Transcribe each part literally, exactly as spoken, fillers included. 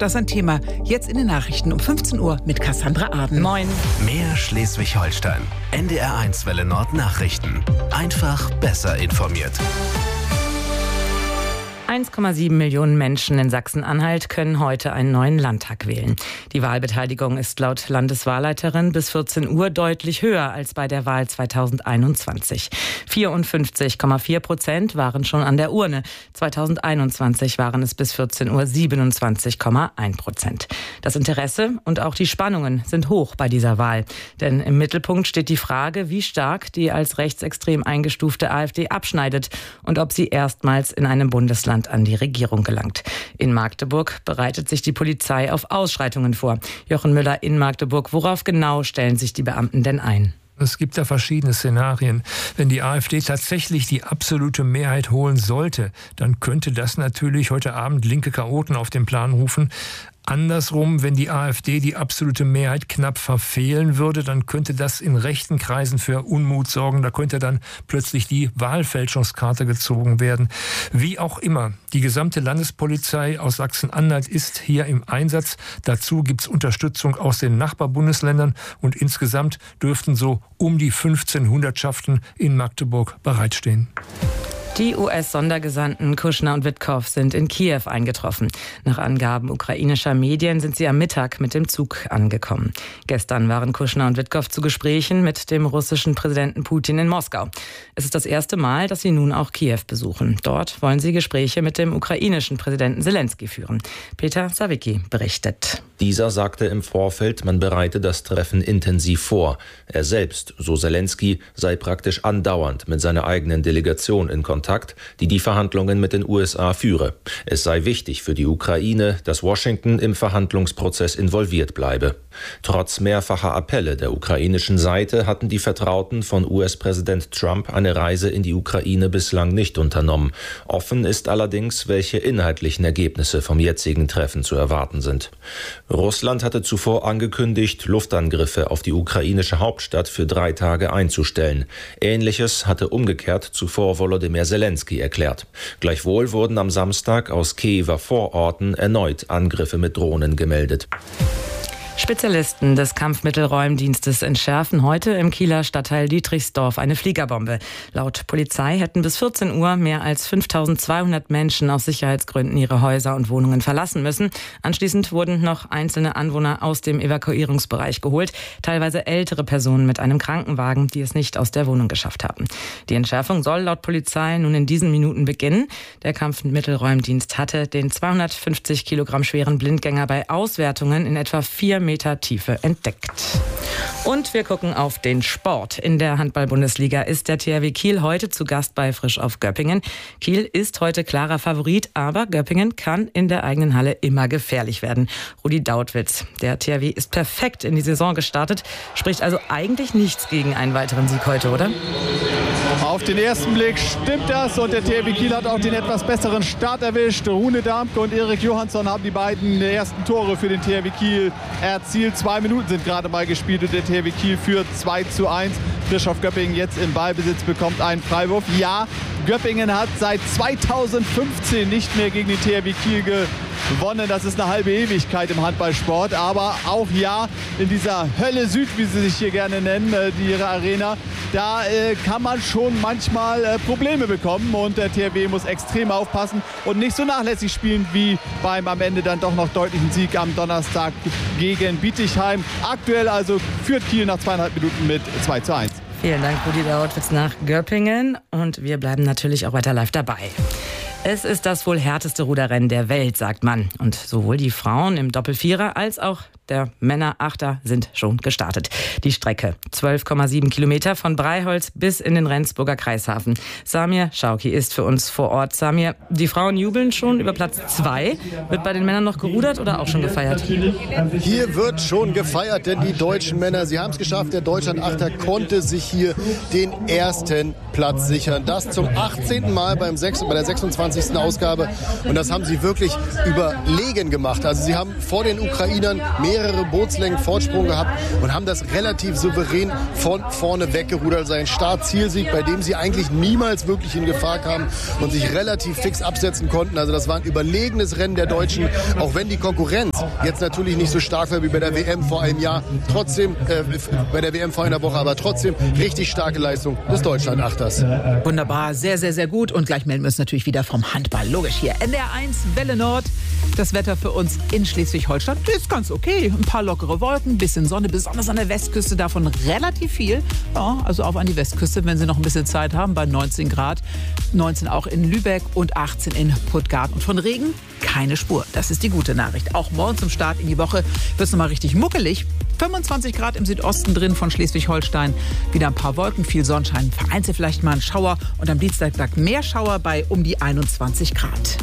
Das ist ein Thema jetzt in den Nachrichten um fünfzehn Uhr mit Cassandra Aden. Moin. Mehr Schleswig-Holstein. N D R eins Welle Nord Nachrichten. Einfach besser informiert. eins Komma sieben Millionen Menschen in Sachsen-Anhalt können heute einen neuen Landtag wählen. Die Wahlbeteiligung ist laut Landeswahlleiterin bis vierzehn Uhr deutlich höher als bei der Wahl zweitausendeinundzwanzig. vierundfünfzig Komma vier Prozent waren schon an der Urne. zweitausendeinundzwanzig waren es bis vierzehn Uhr siebenundzwanzig Komma eins Prozent. Das Interesse und auch die Spannungen sind hoch bei dieser Wahl. Denn im Mittelpunkt steht die Frage, wie stark die als rechtsextrem eingestufte AfD abschneidet und ob sie erstmals in einem Bundesland an die Regierung gelangt. In Magdeburg bereitet sich die Polizei auf Ausschreitungen vor. Jochen Müller in Magdeburg. Worauf genau stellen sich die Beamten denn ein? Es gibt da verschiedene Szenarien. Wenn die AfD tatsächlich die absolute Mehrheit holen sollte, dann könnte das natürlich heute Abend linke Chaoten auf den Plan rufen. Andersrum, wenn die AfD die absolute Mehrheit knapp verfehlen würde, dann könnte das in rechten Kreisen für Unmut sorgen. Da könnte dann plötzlich die Wahlfälschungskarte gezogen werden. Wie auch immer, die gesamte Landespolizei aus Sachsen-Anhalt ist hier im Einsatz. Dazu gibt's Unterstützung aus den Nachbarbundesländern und insgesamt dürften so um die fünfzehn Hundertschaften in Magdeburg bereitstehen. Die U S-Sondergesandten Kushner und Witkow sind in Kiew eingetroffen. Nach Angaben ukrainischer Medien sind sie am Mittag mit dem Zug angekommen. Gestern waren Kushner und Witkow zu Gesprächen mit dem russischen Präsidenten Putin in Moskau. Es ist das erste Mal, dass sie nun auch Kiew besuchen. Dort wollen sie Gespräche mit dem ukrainischen Präsidenten Selenskyj führen. Peter Sawicki berichtet. Dieser sagte im Vorfeld, man bereite das Treffen intensiv vor. Er selbst, so Selenskyj, sei praktisch andauernd mit seiner eigenen Delegation in Kontakt, die die Verhandlungen mit den U S A führe. Es sei wichtig für die Ukraine, dass Washington im Verhandlungsprozess involviert bleibe. Trotz mehrfacher Appelle der ukrainischen Seite hatten die Vertrauten von U S-Präsident Trump eine Reise in die Ukraine bislang nicht unternommen. Offen ist allerdings, welche inhaltlichen Ergebnisse vom jetzigen Treffen zu erwarten sind. Russland hatte zuvor angekündigt, Luftangriffe auf die ukrainische Hauptstadt für drei Tage einzustellen. Ähnliches hatte umgekehrt zuvor Volodymyr Selenskyj erklärt. Gleichwohl wurden am Samstag aus Kiewer Vororten erneut Angriffe mit Drohnen gemeldet. Spezialisten des Kampfmittelräumdienstes entschärfen heute im Kieler Stadtteil Dietrichsdorf eine Fliegerbombe. Laut Polizei hätten bis vierzehn Uhr mehr als fünftausendzweihundert Menschen aus Sicherheitsgründen ihre Häuser und Wohnungen verlassen müssen. Anschließend wurden noch einzelne Anwohner aus dem Evakuierungsbereich geholt, teilweise ältere Personen mit einem Krankenwagen, die es nicht aus der Wohnung geschafft haben. Die Entschärfung soll laut Polizei nun in diesen Minuten beginnen. Der Kampfmittelräumdienst hatte den zweihundertfünfzig Kilogramm schweren Blindgänger bei Auswertungen in etwa vier Meter Tiefe entdeckt. Und wir gucken auf den Sport. In der Handball-Bundesliga ist der T H W Kiel heute zu Gast bei Frisch auf Göppingen. Kiel ist heute klarer Favorit, aber Göppingen kann in der eigenen Halle immer gefährlich werden. Rudi Dautwitz, der T H W ist perfekt in die Saison gestartet, spricht also eigentlich nichts gegen einen weiteren Sieg heute, oder? Auf den ersten Blick stimmt das und der T H W Kiel hat auch den etwas besseren Start erwischt. Rune Darmke und Erik Johansson haben die beiden ersten Tore für den T H W Kiel erzielt. Zwei Minuten sind gerade mal gespielt und der T H W Kiel führt zwei zu eins. Frisch auf Göppingen jetzt im Ballbesitz, bekommt einen Freiwurf. Ja, Göppingen hat seit zweitausendfünfzehn nicht mehr gegen den T H W Kiel gewonnen. Das ist eine halbe Ewigkeit im Handballsport. Aber auch ja, in dieser Hölle Süd, wie sie sich hier gerne nennen, die ihre Arena, da äh, kann man schon manchmal äh, Probleme bekommen. Und der T H W muss extrem aufpassen und nicht so nachlässig spielen wie beim am Ende dann doch noch deutlichen Sieg am Donnerstag gegen Bietigheim. Aktuell also führt Kiel nach zweieinhalb Minuten mit zwei zu eins. Vielen Dank, Rudi Dautwitz nach Göppingen. Und wir bleiben natürlich auch weiter live dabei. Es ist das wohl härteste Ruderrennen der Welt, sagt man. Und sowohl die Frauen im Doppelvierer als auch der Männerachter sind schon gestartet. Die Strecke zwölf Komma sieben Kilometer von Breiholz bis in den Rendsburger Kreishafen. Samir Schauki ist für uns vor Ort. Samir, die Frauen jubeln schon über Platz zwei. Wird bei den Männern noch gerudert oder auch schon gefeiert? Hier wird schon gefeiert, denn die deutschen Männer, sie haben es geschafft. Der Deutschlandachter konnte sich hier den ersten Platz sichern. Das zum achtzehnten Mal beim sechs, bei der sechsundzwanzigsten Ausgabe. Und das haben sie wirklich überlegen gemacht. Also sie haben vor den Ukrainern mehr mehrere Bootslängen Vorsprung gehabt und haben das relativ souverän von vorne weggerudert. Also ein Start-Zielsieg, bei dem sie eigentlich niemals wirklich in Gefahr kamen und sich relativ fix absetzen konnten. Also das war ein überlegenes Rennen der Deutschen, auch wenn die Konkurrenz jetzt natürlich nicht so stark war wie bei der W M vor einem Jahr. Trotzdem, äh, bei der W M vor einer Woche, aber trotzdem richtig starke Leistung des Deutschland-Achters. Wunderbar, sehr, sehr, sehr gut. Und gleich melden wir uns natürlich wieder vom Handball. Logisch hier. N D R eins, Welle Nord. Das Wetter für uns in Schleswig-Holstein ist ganz okay. Ein paar lockere Wolken, ein bisschen Sonne, besonders an der Westküste davon relativ viel. Ja, also auf an die Westküste, wenn Sie noch ein bisschen Zeit haben, bei neunzehn Grad. neunzehn auch in Lübeck und achtzehn in Puttgarden. Und von Regen keine Spur. Das ist die gute Nachricht. Auch morgen zum Start in die Woche wird es nochmal richtig muckelig. fünfundzwanzig Grad im Südosten drin von Schleswig-Holstein. Wieder ein paar Wolken, viel Sonnenschein, vereinzelt vielleicht mal ein Schauer. Und am Dienstag mehr Schauer bei um die einundzwanzig Grad.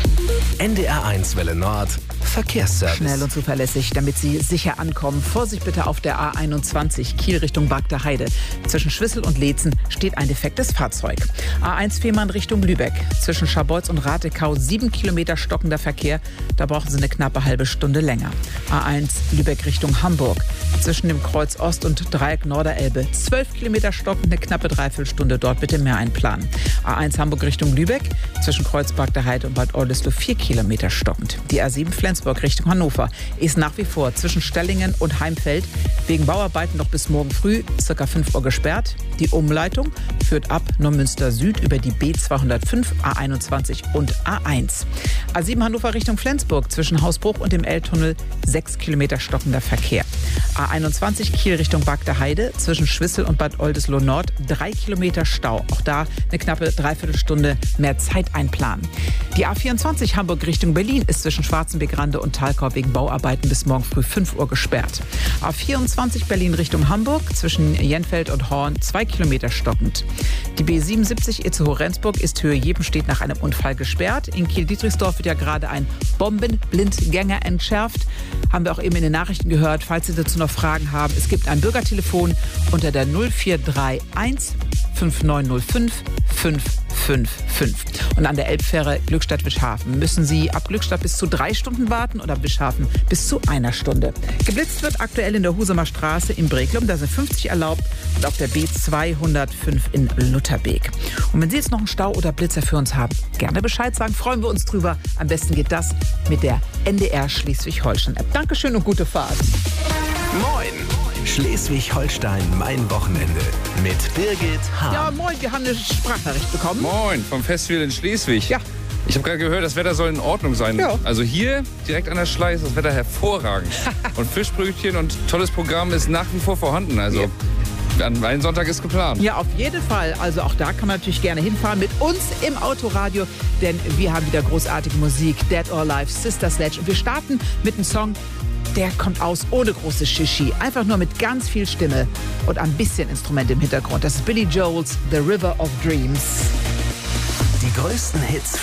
N D R eins Welle Nord, Verkehrsservice. Schnell und zuverlässig, damit Sie sicher ankommen. Vorsicht bitte auf der A einundzwanzig, Kiel Richtung Bagder Heide. Zwischen Schwissel und Leetzen steht ein defektes Fahrzeug. A eins Fehmarn Richtung Lübeck. Zwischen Scharbeutz und Ratekau sieben Kilometer stockender Verkehr. Da brauchen Sie eine knappe halbe Stunde länger. A eins Lübeck Richtung Hamburg. Zwischen dem Kreuz Ost und Dreieck Norderelbe. zwölf Kilometer stockend, eine knappe Dreiviertelstunde. Dort bitte mehr einplanen. A eins Hamburg Richtung Lübeck. Zwischen Kreuz Bagder Heide und Bad Oldesloe vier Kilometer stockend. Die A sieben Flensburg Richtung Hannover ist nach wie vor zwischen Stellingen und Heimfeld wegen Bauarbeiten noch bis morgen früh circa fünf Uhr gesperrt. Die Umleitung führt ab Neumünster Süd über die B zweihundertfünf, A einundzwanzig und A eins. A sieben Hannover Richtung Flensburg zwischen Hausbruch und dem L-Tunnel sechs Kilometer stockender Verkehr. A einundzwanzig Kiel Richtung Bagder Heide zwischen Schwissel und Bad Oldesloe Nord drei Kilometer Stau. Auch da eine knappe Dreiviertelstunde mehr Zeit einplanen. Die A vierundzwanzig Hamburg Richtung Berlin ist zwischen Schwarzenbeck-Rande und Thalkau wegen Bauarbeiten bis morgen früh fünf Uhr gesperrt. A vierundzwanzig Berlin Richtung Hamburg zwischen Jenfeld und Horn zwei Kilometer stockend. Die B siebenundsiebzig Itzehoe-Rendsburg ist Höhe Jebenstedt nach einem Unfall gesperrt. In Kiel-Dietrichsdorf wird ja gerade ein Bombenblindgänger entschärft. Haben wir auch eben in den Nachrichten gehört. Falls Sie dazu noch Fragen haben, es gibt ein Bürgertelefon unter der null vier drei eins fünf neun null fünf fünf fünf fünf. Und an der Elbfähre Glückstadt-Wischhafen müssen Sie ab Glückstadt bis zu drei Stunden warten oder Wischhafen bis zu einer Stunde. Geblitzt wird aktuell in der Husumer Straße in Breklum, da sind fünfzig erlaubt, und auf der B zweihundertfünf in Lutherbeek. Und wenn Sie jetzt noch einen Stau oder Blitzer für uns haben, gerne Bescheid sagen, freuen wir uns drüber. Am besten geht das mit der N D R Schleswig-Holstein-App. Dankeschön und gute Fahrt. Moin! Schleswig-Holstein, mein Wochenende mit Birgit Hahn. Ja, moin, wir haben eine Sprachnachricht bekommen. Moin, vom Festival in Schleswig. Ja. Ich habe gerade gehört, das Wetter soll in Ordnung sein. Ja. Also hier direkt an der Schlei ist das Wetter hervorragend. Und Fischbrötchen und tolles Programm ist nach wie vor vorhanden. Also ja. An einen Sonntag ist geplant. Ja, auf jeden Fall. Also auch da kann man natürlich gerne hinfahren mit uns im Autoradio, denn wir haben wieder großartige Musik. Dead or Alive, Sister Sledge. Und wir starten mit einem Song, der kommt aus ohne großes Shishi. Einfach nur mit ganz viel Stimme und ein bisschen Instrument im Hintergrund. Das ist Billy Joel's The River of Dreams. Die größten Hits